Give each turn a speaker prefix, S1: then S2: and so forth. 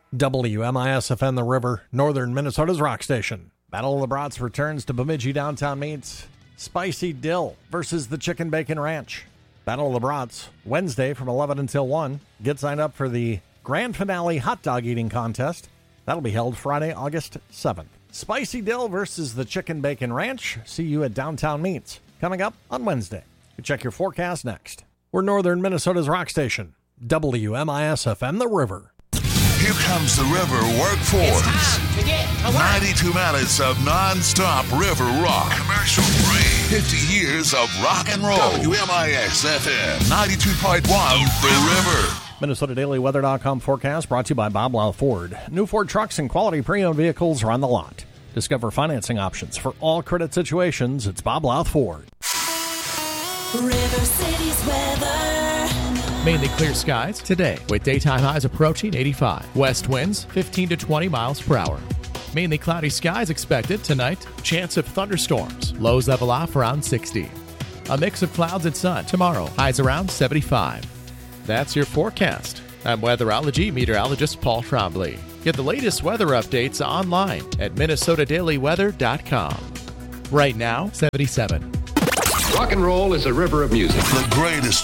S1: WMIS-FM The River, northern Minnesota's rock station. Battle of the Brats returns to Bemidji Downtown meets Spicy Dill versus the Chicken Bacon Ranch. Battle of the Brats, Wednesday from 11 until 1. Get signed up for the grand finale hot dog eating contest. That'll be held Friday, August 7th. Spicy Dill versus the Chicken Bacon Ranch. See you at Downtown Meats. Coming up on Wednesday. Check your forecast next. We're northern Minnesota's rock station. WMIS-FM The River.
S2: Here comes the River Workforce. 92 minutes of non-stop river rock. Commercial free. 50 years of rock and roll. WMIS-FM 92.1 The River.
S1: MinnesotaDailyWeather.com forecast brought to you by Bob Lau Ford. New Ford trucks and quality pre-owned vehicles are on the lot. Discover financing options for all credit situations. It's Bob Lau Ford.
S3: River City's weather.
S4: Mainly clear skies today with daytime highs approaching 85. West winds 15 to 20 miles per hour. Mainly cloudy skies expected tonight. Chance of thunderstorms. Lows level off around 60. A mix of clouds and sun tomorrow. Highs around 75. That's your forecast. I'm weatherology meteorologist Paul Trombley. Get the latest weather updates online at MinnesotaDailyWeather.com. Right now, 77.
S5: Rock and roll is a river of music.
S2: The greatest